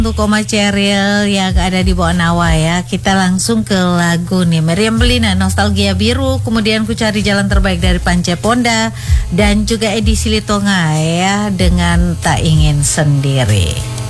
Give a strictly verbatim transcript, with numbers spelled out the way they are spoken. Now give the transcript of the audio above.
Untuk Koma Ceril yang ada di Bawanawa ya. Kita langsung ke lagu nih Meriam Belina, Nostalgia Biru. Kemudian Ku Cari Jalan Terbaik dari Pance Ponda. Dan juga Edi Silitonga ya dengan Tak Ingin Sendiri.